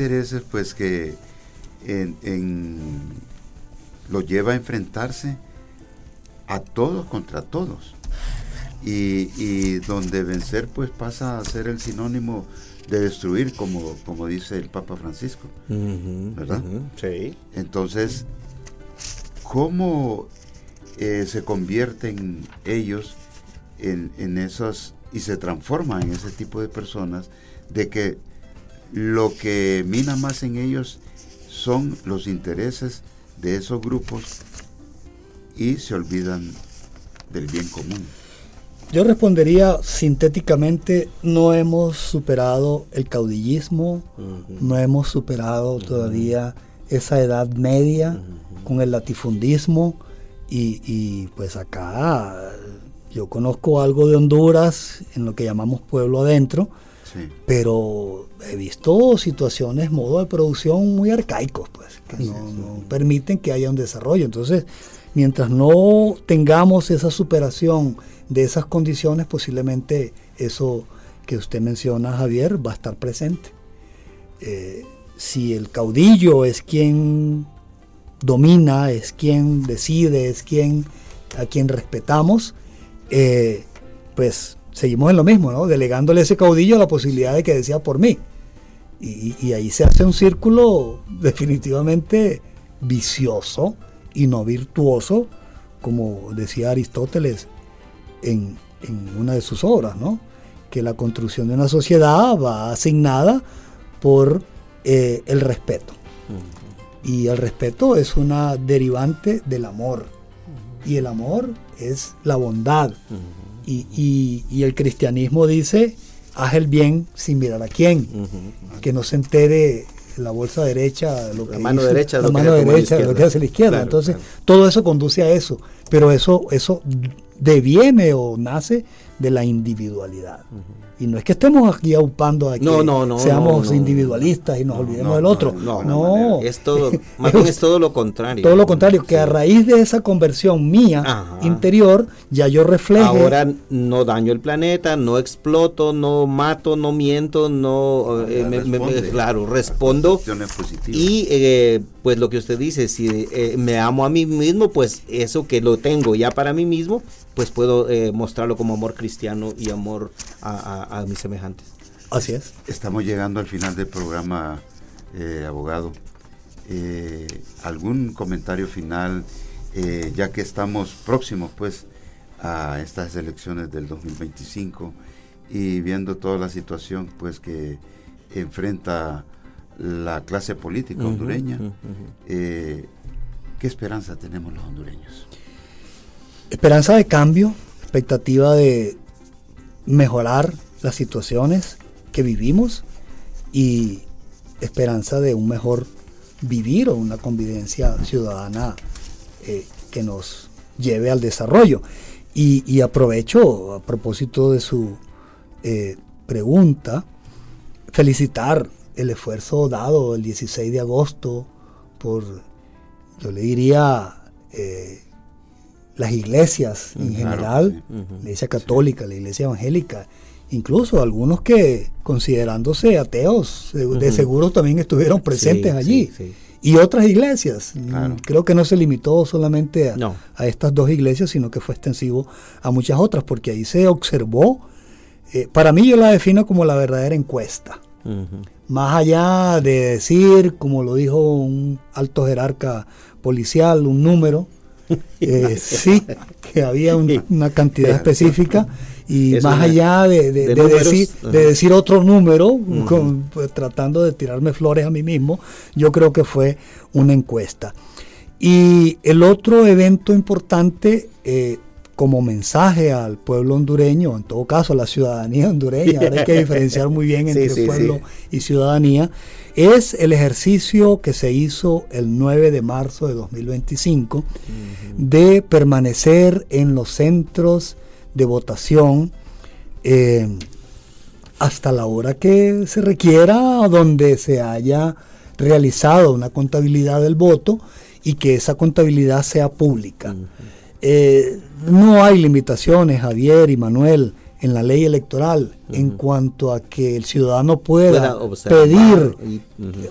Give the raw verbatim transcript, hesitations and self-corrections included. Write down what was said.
intereses pues que en, en, lo lleva a enfrentarse a todos contra todos, y, y donde vencer pues pasa a ser el sinónimo de destruir, como, como dice el Papa Francisco, uh-huh, ¿verdad? Uh-huh, sí. Entonces, ¿cómo eh, se convierten ellos en, en esos, y se transforman en ese tipo de personas, de que lo que mina más en ellos son los intereses de esos grupos y se olvidan del bien común? Yo respondería sintéticamente: no hemos superado el caudillismo, uh-huh. no hemos superado uh-huh. todavía esa edad media uh-huh. con el latifundismo, y, y pues acá yo conozco algo de Honduras en lo que llamamos pueblo adentro, sí. pero he visto situaciones, modos de producción muy arcaicos, pues, que no, no permiten que haya un desarrollo. Entonces, mientras no tengamos esa superación de esas condiciones, posiblemente eso que usted menciona, Javier, va a estar presente. Eh, si el caudillo es quien domina, es quien decide, es quien a quien respetamos, eh, pues seguimos en lo mismo, ¿no? Delegándole a ese caudillo la posibilidad de que decida por mí. Y, y ahí se hace un círculo definitivamente vicioso y no virtuoso, como decía Aristóteles en, en una de sus obras, ¿no? Que la construcción de una sociedad va asignada por eh, el respeto. Uh-huh. Y el respeto es una derivante del amor. Uh-huh. Y el amor es la bondad. Uh-huh. Y, y, y el cristianismo dice: haz el bien sin mirar a quién. Uh-huh. Que no se entere la bolsa derecha, lo que la mano hizo, derecha, la lo mano que derecha, lo que hace la izquierda. Claro, entonces, claro. todo eso conduce a eso. Pero eso, eso deviene o nace de la individualidad. Uh-huh. Y no es que estemos aquí aupando a que no, no, no, seamos no, no, individualistas y nos no, olvidemos no, del otro. No, no, no, no es todo, más bien es todo lo contrario. Todo lo contrario, que sí. a raíz de esa conversión mía Ajá. interior, ya yo refleje. Ahora no daño el planeta, no exploto, no mato, no miento, no, eh, me, me, me, claro, respondo. Y eh, pues lo que usted dice, si eh, me amo a mí mismo, pues eso que lo tengo ya para mí mismo, pues puedo eh, mostrarlo como amor cristiano y amor a, a, a mis semejantes. Así es. Estamos llegando al final del programa, eh, abogado. Eh, ¿Algún comentario final, eh, ya que estamos próximos pues a estas elecciones del dos mil veinticinco y viendo toda la situación pues que enfrenta la clase política uh-huh, hondureña? Uh-huh. Eh, ¿Qué esperanza tenemos los hondureños? Esperanza de cambio, expectativa de mejorar las situaciones que vivimos y esperanza de un mejor vivir o una convivencia ciudadana eh, que nos lleve al desarrollo. Y, y aprovecho, a propósito de su eh, pregunta, felicitar el esfuerzo dado el dieciséis de agosto por, yo le diría, eh, las iglesias en claro, general, sí. uh-huh, la iglesia católica, sí. la iglesia evangélica, incluso algunos que, considerándose ateos, de, uh-huh. de seguro también estuvieron presentes sí, allí. Sí, sí. Y otras iglesias. Claro. Creo que no se limitó solamente a, no. a estas dos iglesias, sino que fue extensivo a muchas otras, porque ahí se observó, eh, para mí yo la defino como la verdadera encuesta. Uh-huh. Más allá de decir, como lo dijo un alto jerarca policial, un número, eh, sí, que había un, una cantidad específica, y es más una, allá de, de, de, de, decir, de decir otro número, uh-huh. con, pues, tratando de tirarme flores a mí mismo, yo creo que fue una encuesta. Y el otro evento importante, eh, como mensaje al pueblo hondureño, en todo caso a la ciudadanía hondureña, ahora hay que diferenciar muy bien entre sí, sí, pueblo sí. y ciudadanía, es el ejercicio que se hizo el nueve de marzo de dos mil veinticinco uh-huh. de permanecer en los centros de votación eh, hasta la hora que se requiera, donde se haya realizado una contabilidad del voto y que esa contabilidad sea pública. Uh-huh. Eh, no hay limitaciones, Javier y Manuel, en la ley electoral uh-huh. en cuanto a que el ciudadano pueda, pueda pedir y, uh-huh.